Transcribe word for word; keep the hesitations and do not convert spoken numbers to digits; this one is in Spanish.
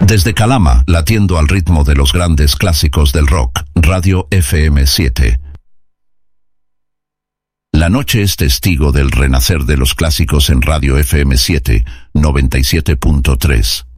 Desde Calama, latiendo al ritmo de los grandes clásicos del rock, Radio F M siete. La noche es testigo del renacer de los clásicos en Radio F M siete, noventa y siete punto tres.